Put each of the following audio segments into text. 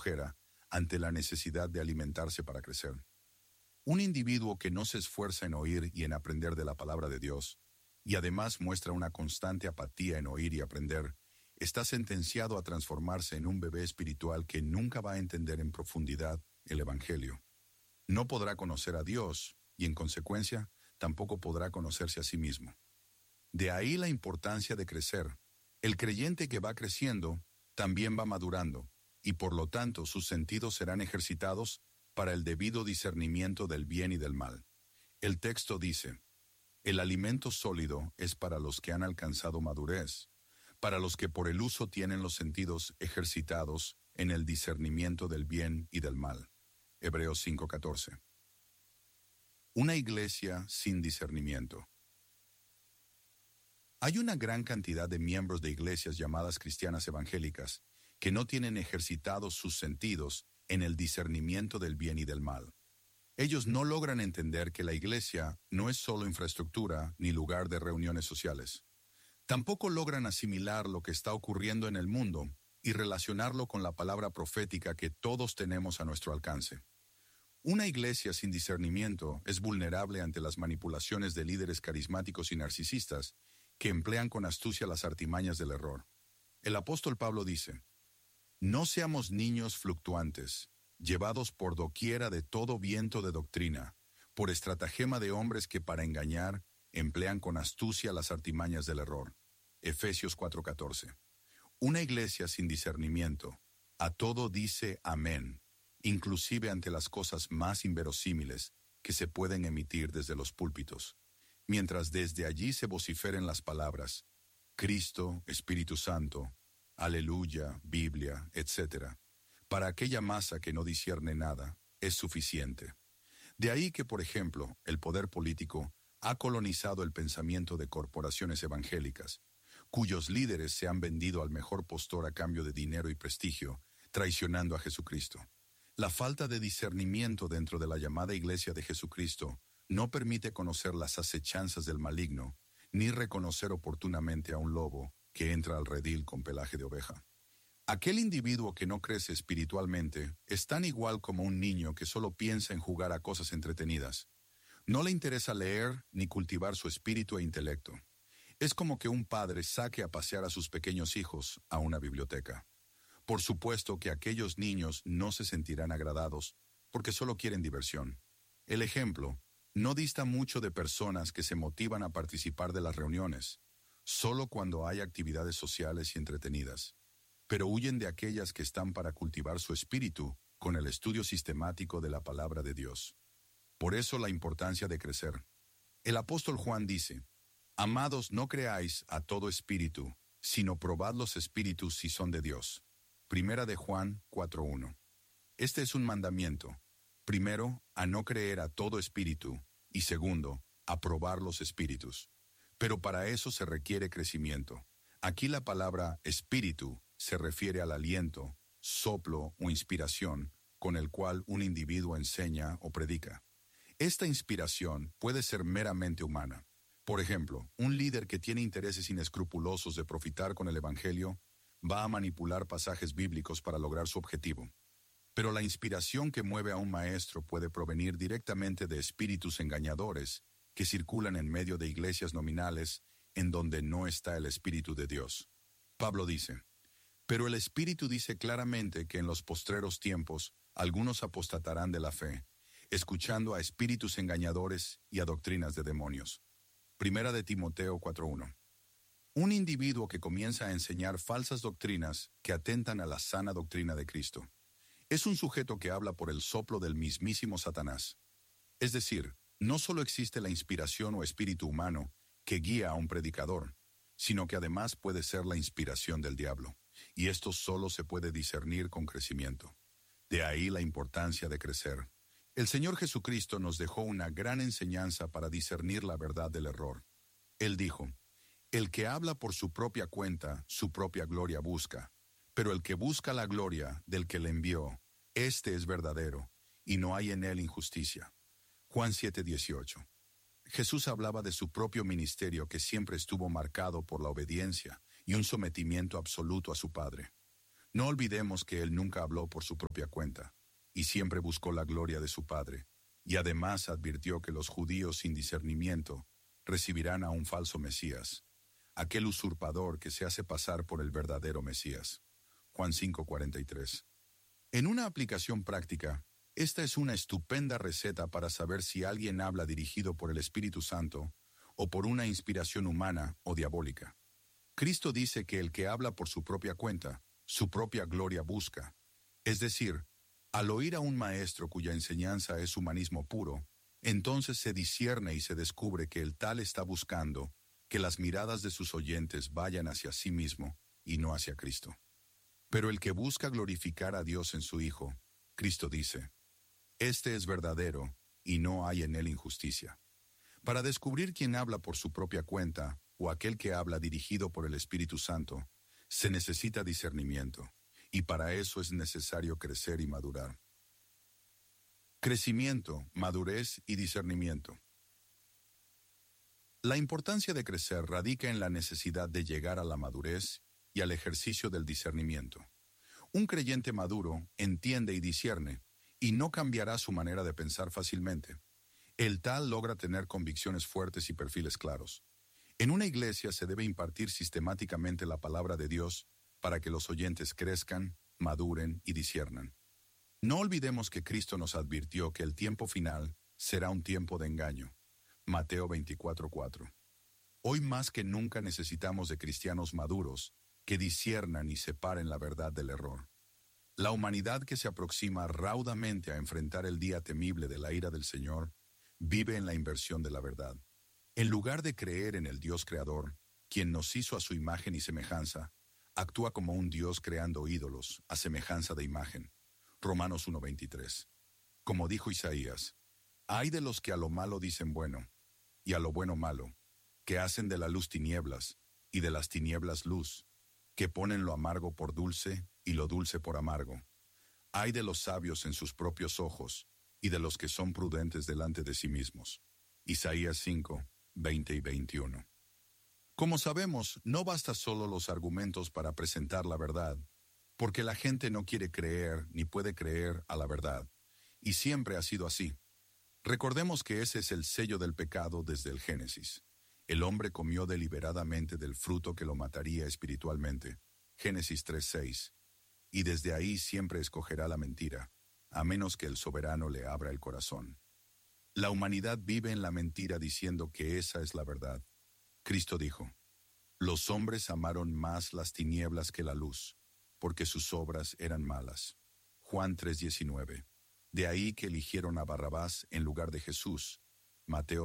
flojera ante la necesidad de alimentarse para crecer. Un individuo que no se esfuerza en oír y en aprender de la palabra de Dios, y además muestra una constante apatía en oír y aprender, está sentenciado a transformarse en un bebé espiritual que nunca va a entender en profundidad el Evangelio. No podrá conocer a Dios y, en consecuencia, tampoco podrá conocerse a sí mismo. De ahí la importancia de crecer. El creyente que va creciendo también va madurando, y por lo tanto sus sentidos serán ejercitados para el debido discernimiento del bien y del mal. El texto dice: el alimento sólido es para los que han alcanzado madurez, para los que por el uso tienen los sentidos ejercitados en el discernimiento del bien y del mal. Hebreos 5:14. Una iglesia sin discernimiento. Hay una gran cantidad de miembros de iglesias llamadas cristianas evangélicas que no tienen ejercitados sus sentidos en el discernimiento del bien y del mal. Ellos no logran entender que la iglesia no es solo infraestructura ni lugar de reuniones sociales. Tampoco logran asimilar lo que está ocurriendo en el mundo y relacionarlo con la palabra profética que todos tenemos a nuestro alcance. Una iglesia sin discernimiento es vulnerable ante las manipulaciones de líderes carismáticos y narcisistas que emplean con astucia las artimañas del error. El apóstol Pablo dice: no seamos niños fluctuantes, llevados por doquiera de todo viento de doctrina, por estratagema de hombres que para engañar emplean con astucia las artimañas del error. Efesios 4:14. Una iglesia sin discernimiento a todo dice amén, inclusive ante las cosas más inverosímiles que se pueden emitir desde los púlpitos, mientras desde allí se vociferen las palabras Cristo, Espíritu Santo, Aleluya, Biblia, etc. Para aquella masa que no discierne nada, es suficiente. De ahí que, por ejemplo, el poder político ha colonizado el pensamiento de corporaciones evangélicas, cuyos líderes se han vendido al mejor postor a cambio de dinero y prestigio, traicionando a Jesucristo. La falta de discernimiento dentro de la llamada Iglesia de Jesucristo no permite conocer las acechanzas del maligno, ni reconocer oportunamente a un lobo que entra al redil con pelaje de oveja. Aquel individuo que no crece espiritualmente es tan igual como un niño que solo piensa en jugar a cosas entretenidas. No le interesa leer ni cultivar su espíritu e intelecto. Es como que un padre saque a pasear a sus pequeños hijos a una biblioteca. Por supuesto que aquellos niños no se sentirán agradados porque solo quieren diversión. El ejemplo no dista mucho de personas que se motivan a participar de las reuniones, solo cuando hay actividades sociales y entretenidas, pero huyen de aquellas que están para cultivar su espíritu con el estudio sistemático de la palabra de Dios. Por eso la importancia de crecer. El apóstol Juan dice: amados, no creáis a todo espíritu, sino probad los espíritus si son de Dios. Primera de Juan 4:1. Este es un mandamiento. Primero, a no creer a todo espíritu, y segundo, a probar los espíritus. Pero para eso se requiere crecimiento. Aquí la palabra espíritu se refiere al aliento, soplo o inspiración con el cual un individuo enseña o predica. Esta inspiración puede ser meramente humana. Por ejemplo, un líder que tiene intereses inescrupulosos de profitar con el Evangelio va a manipular pasajes bíblicos para lograr su objetivo. Pero la inspiración que mueve a un maestro puede provenir directamente de espíritus engañadores que circulan en medio de iglesias nominales en donde no está el Espíritu de Dios. Pablo dice: pero el Espíritu dice claramente que en los postreros tiempos algunos apostatarán de la fe, escuchando a espíritus engañadores y a doctrinas de demonios. Primera de Timoteo 4:1. Un individuo que comienza a enseñar falsas doctrinas que atentan a la sana doctrina de Cristo es un sujeto que habla por el soplo del mismísimo Satanás. Es decir, no solo existe la inspiración o espíritu humano que guía a un predicador, sino que además puede ser la inspiración del diablo, y esto solo se puede discernir con crecimiento. De ahí la importancia de crecer. El Señor Jesucristo nos dejó una gran enseñanza para discernir la verdad del error. Él dijo: el que habla por su propia cuenta, su propia gloria busca, pero el que busca la gloria del que le envió, este es verdadero, y no hay en él injusticia. Juan 7:18. Jesús hablaba de su propio ministerio que siempre estuvo marcado por la obediencia y un sometimiento absoluto a su Padre. No olvidemos que él nunca habló por su propia cuenta, y siempre buscó la gloria de su Padre, y además advirtió que los judíos sin discernimiento recibirán a un falso Mesías, aquel usurpador que se hace pasar por el verdadero Mesías. Juan 5:43. En una aplicación práctica, esta es una estupenda receta para saber si alguien habla dirigido por el Espíritu Santo o por una inspiración humana o diabólica. Cristo dice que el que habla por su propia cuenta, su propia gloria busca. Es decir, al oír a un maestro cuya enseñanza es humanismo puro, entonces se discierne y se descubre que el tal está buscando que las miradas de sus oyentes vayan hacia sí mismo y no hacia Cristo. Pero el que busca glorificar a Dios en su Hijo, Cristo dice, este es verdadero y no hay en él injusticia. Para descubrir quién habla por su propia cuenta o aquel que habla dirigido por el Espíritu Santo, se necesita discernimiento, y para eso es necesario crecer y madurar. Crecimiento, madurez y discernimiento. La importancia de crecer radica en la necesidad de llegar a la madurez y al ejercicio del discernimiento. Un creyente maduro entiende y discierne, y no cambiará su manera de pensar fácilmente. El tal logra tener convicciones fuertes y perfiles claros. En una iglesia se debe impartir sistemáticamente la palabra de Dios para que los oyentes crezcan, maduren y disciernan. No olvidemos que Cristo nos advirtió que el tiempo final será un tiempo de engaño. Mateo 24:4. Hoy más que nunca necesitamos de cristianos maduros que disciernan y separen la verdad del error. La humanidad que se aproxima raudamente a enfrentar el día temible de la ira del Señor vive en la inversión de la verdad. En lugar de creer en el Dios creador, quien nos hizo a su imagen y semejanza, actúa como un Dios creando ídolos a semejanza de imagen. Romanos 1:23. Como dijo Isaías, hay de los que a lo malo dicen bueno, y a lo bueno malo, que hacen de la luz tinieblas, y de las tinieblas luz, que ponen lo amargo por dulce, y lo dulce por amargo. Hay de los sabios en sus propios ojos, y de los que son prudentes delante de sí mismos. Isaías 5:20 y 21. Como sabemos, no basta solo los argumentos para presentar la verdad, porque la gente no quiere creer ni puede creer a la verdad, y siempre ha sido así. Recordemos que ese es el sello del pecado desde el Génesis. El hombre comió deliberadamente del fruto que lo mataría espiritualmente. Génesis 3:6. Y desde ahí siempre escogerá la mentira, a menos que el soberano le abra el corazón. La humanidad vive en la mentira diciendo que esa es la verdad. Cristo dijo, los hombres amaron más las tinieblas que la luz, porque sus obras eran malas. Juan 3:19. De ahí que eligieron a Barrabás en lugar de Jesús. Mateo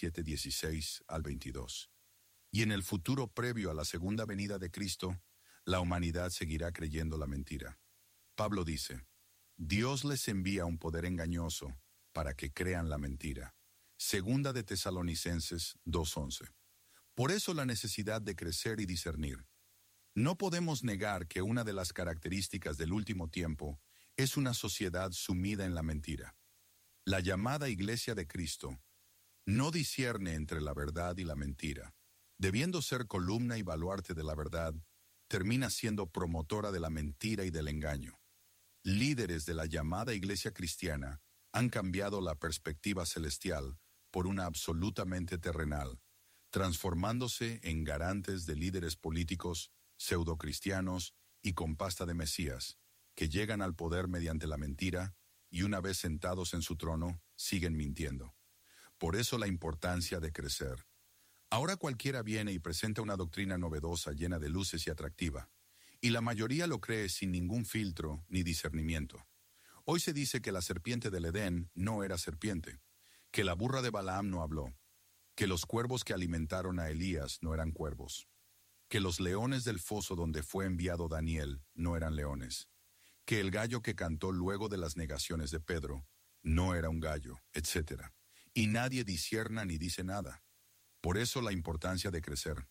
27:16 al 22. Y en el futuro previo a la segunda venida de Cristo, la humanidad seguirá creyendo la mentira. Pablo dice, Dios les envía un poder engañoso para que crean la mentira. Segunda de Tesalonicenses 2:11. Por eso la necesidad de crecer y discernir. No podemos negar que una de las características del último tiempo es una sociedad sumida en la mentira. La llamada Iglesia de Cristo no discierne entre la verdad y la mentira. Debiendo ser columna y baluarte de la verdad, termina siendo promotora de la mentira y del engaño. Líderes de la llamada Iglesia cristiana han cambiado la perspectiva celestial por una absolutamente terrenal, transformándose en garantes de líderes políticos, pseudocristianos y con pasta de Mesías, que llegan al poder mediante la mentira y una vez sentados en su trono, siguen mintiendo. Por eso la importancia de crecer. Ahora cualquiera viene y presenta una doctrina novedosa llena de luces y atractiva, y la mayoría lo cree sin ningún filtro ni discernimiento. Hoy se dice que la serpiente del Edén no era serpiente, que la burra de Balaam no habló, que los cuervos que alimentaron a Elías no eran cuervos, que los leones del foso donde fue enviado Daniel no eran leones, que el gallo que cantó luego de las negaciones de Pedro no era un gallo, etc. Y nadie discierna ni dice nada. Por eso la importancia de crecer.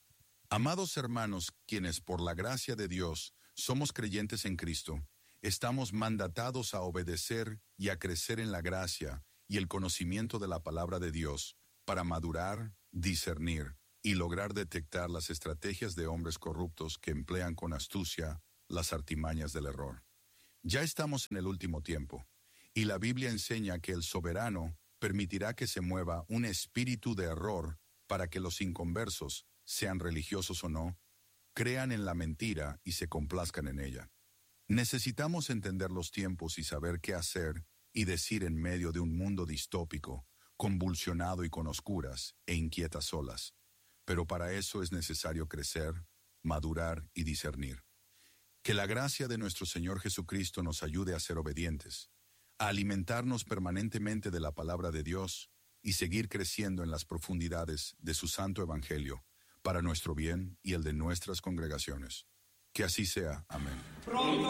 Amados hermanos, quienes por la gracia de Dios somos creyentes en Cristo, estamos mandatados a obedecer y a crecer en la gracia y el conocimiento de la palabra de Dios para madurar, discernir y lograr detectar las estrategias de hombres corruptos que emplean con astucia las artimañas del error. Ya estamos en el último tiempo, y la Biblia enseña que el soberano permitirá que se mueva un espíritu de error para que los inconversos, sean religiosos o no, crean en la mentira y se complazcan en ella. Necesitamos entender los tiempos y saber qué hacer y decir en medio de un mundo distópico, convulsionado y con oscuras e inquietas olas. Pero para eso es necesario crecer, madurar y discernir. Que la gracia de nuestro Señor Jesucristo nos ayude a ser obedientes, a alimentarnos permanentemente de la palabra de Dios y seguir creciendo en las profundidades de su santo evangelio, para nuestro bien y el de nuestras congregaciones. Que así sea. Amén.